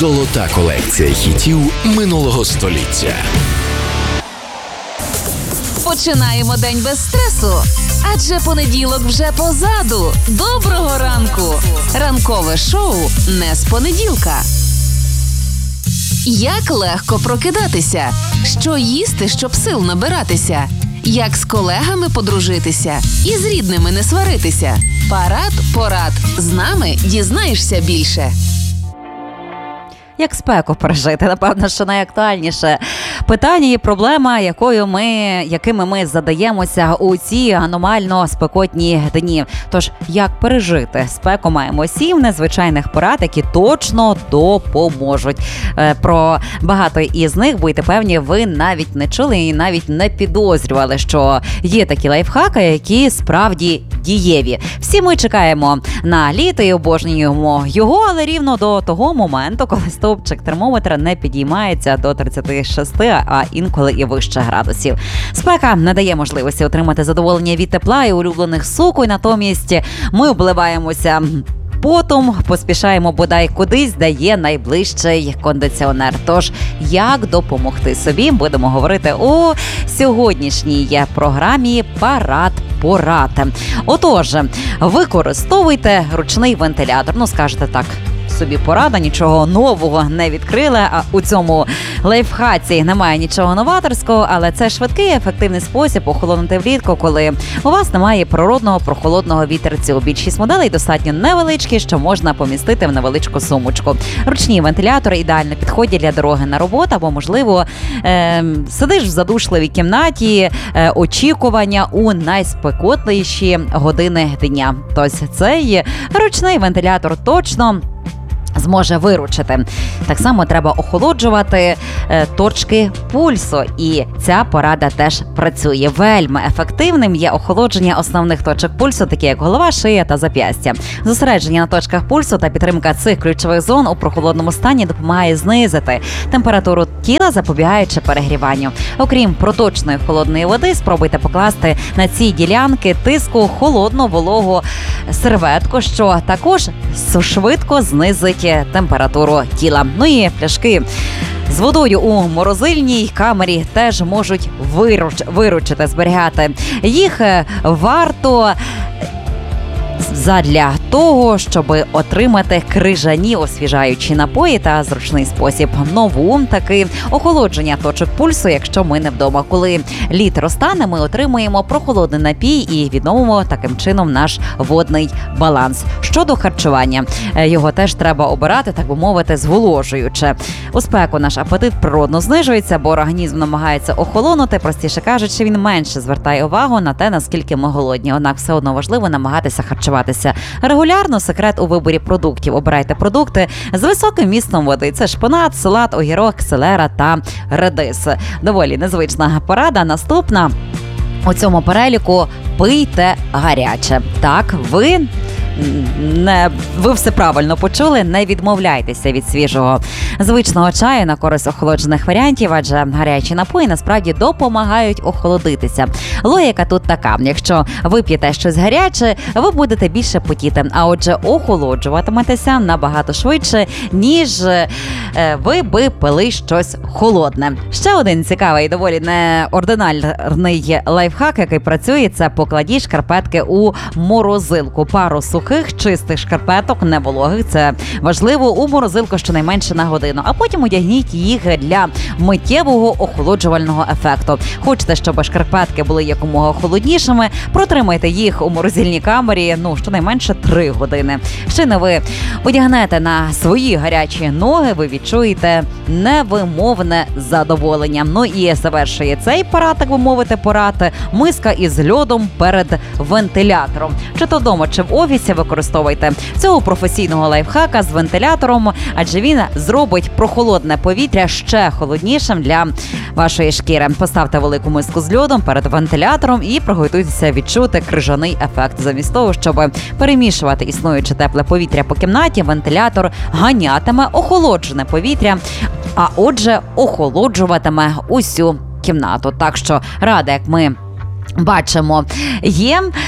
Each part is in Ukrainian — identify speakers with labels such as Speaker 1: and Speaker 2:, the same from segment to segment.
Speaker 1: Золота колекція хітів минулого століття.
Speaker 2: Починаємо день без стресу, адже понеділок вже позаду. Доброго ранку! Ранкове шоу не з понеділка. Як легко прокидатися? Що їсти, щоб сил набиратися? Як з колегами подружитися і з рідними не сваритися? Парад. З нами дізнаєшся більше.
Speaker 3: Як спеку пережити? Напевно, що найактуальніше питання і проблема, якими ми задаємося у ці аномально спекотні дні. Тож, як пережити спеку, маємо 7 незвичайних порад, які точно допоможуть. Про багато із них, будьте певні, ви навіть не чули і навіть не підозрювали, що є такі лайфхаки, які справді дієві. Всі ми чекаємо на літо і обожнюємо його, але рівно до того моменту, коли стовпчик термометра не підіймається до 36, а інколи і вище градусів. Спека не дає можливості отримати задоволення від тепла і улюблених суконь, натомість ми обливаємося потом, поспішаємо бодай кудись, де є найближчий кондиціонер. Тож, як допомогти собі, будемо говорити у сьогоднішній програмі «Парад-порад». Отож, використовуйте ручний вентилятор. Скажете так, собі порада, нічого нового не відкрили, а у цьому лайфхаці немає нічого новаторського, але це швидкий і ефективний спосіб охолонути влітку, коли у вас немає природного прохолодного вітерцю. Більшість моделей достатньо невеличкі, що можна помістити в невеличку сумочку. Ручні вентилятори ідеально підходять для дороги на роботу, або, можливо, сидиш в задушливій кімнаті, очікування у найспекотніші години дня. Тож цей ручний вентилятор точно зможе виручити. Так само треба охолоджувати точки пульсу, і ця порада теж працює. Вельми ефективним є охолодження основних точок пульсу, такі як голова, шия та зап'ястя. Зосередження на точках пульсу та підтримка цих ключових зон у прохолодному стані допомагає знизити температуру тіла, запобігаючи перегріванню. Окрім проточної холодної води, спробуйте покласти на ці ділянки тиску холодну вологу серветку, що також швидко знизить температуру тіла. І пляшки з водою у морозильній камері теж можуть виручити, зберігати. Їх варто задля того, щоб отримати крижані освіжаючі напої та зручний спосіб нову таки охолодження точок пульсу, якщо ми не вдома. Коли лід розтане, ми отримуємо прохолодний напій і відновимо таким чином наш водний баланс. Щодо харчування, його теж треба обирати, так би мовити, зволожуючи. У спеку наш апетит природно знижується, бо організм намагається охолонути, простіше кажучи, він менше звертає увагу на те, наскільки ми голодні. Однак все одно важливо намагатися харчуватися регулярно. Секрет у виборі продуктів. Обирайте продукти з високим вмістом води. Це шпинат, салат, огірок, селера та редис. Доволі незвична порада. Наступна у цьому переліку – пийте гаряче. Так, ви все правильно почули, не відмовляйтеся від свіжого звичного чаю на користь охолоджених варіантів, адже гарячі напої насправді допомагають охолодитися. Логіка тут така: якщо ви п'єте щось гаряче, ви будете більше потіти, а отже охолоджуватиметеся набагато швидше, ніж ви би пили щось холодне. Ще один цікавий, доволі неординарний лайфхак, який працює, це покладіть шкарпетки у морозилку. Пару сухих, чистих шкарпеток, не вологих, це важливо, у морозилку щонайменше на годину, а потім одягніть їх для миттєвого охолоджувального ефекту. Хочете, щоб шкарпетки були якомога холоднішими, протримайте їх у морозильній камері, щонайменше 3 години. Щойно ви одягнете на свої гарячі ноги, ви відчуєте невимовне задоволення. І завершує цей парад, так би мовити, порад, миска із льодом перед вентилятором. Чи то вдома, чи в офісі використовуйте цього професійного лайфхака з вентилятором, адже він зробить прохолодне повітря ще холоднішим для вашої шкіри. Поставте велику миску з льодом перед вентилятором і приготуйтеся відчути крижаний ефект. Замість того, щоб перемішувати існуюче тепле повітря по кімнаті, вентилятор ганятиме охолоджене повітря, а отже охолоджуватиме усю кімнату. Так що рада, як ми бачимо, є.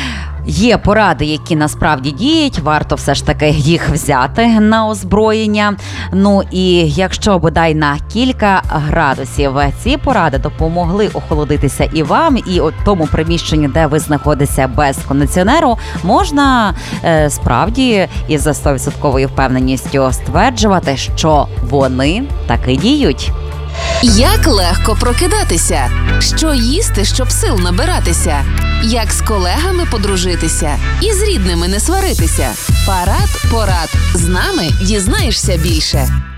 Speaker 3: Є поради, які насправді діють, варто все ж таки їх взяти на озброєння. Ну і якщо бодай на кілька градусів ці поради допомогли охолодитися і вам, і у тому приміщенні, де ви знаходитеся без кондиціонеру, можна справді із за 100% впевненістю стверджувати, що вони таки діють.
Speaker 2: Як легко прокидатися? Що їсти, щоб сил набиратися? Як з колегами подружитися? І з рідними не сваритися? Парад порад. З нами дізнаєшся більше.